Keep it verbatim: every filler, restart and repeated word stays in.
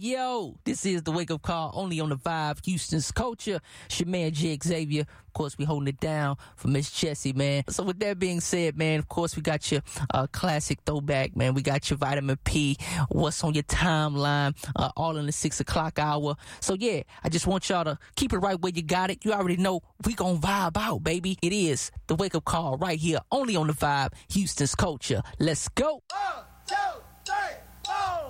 yo, this is the Wake Up Call, only on the Vibe, Houston's Culture. It's your man, J. Xavier. Of course, we holding it down for Miss Jessie, man. So with that being said, man, of course, we got your uh, classic throwback, man. We got your Vitamin P, what's on your timeline, uh, all in the six o'clock hour. So, yeah, I just want y'all to keep it right where you got it. You already know we gonna vibe out, baby. It is the Wake Up Call right here, only on the Vibe, Houston's Culture. Let's go. One, two, three, four.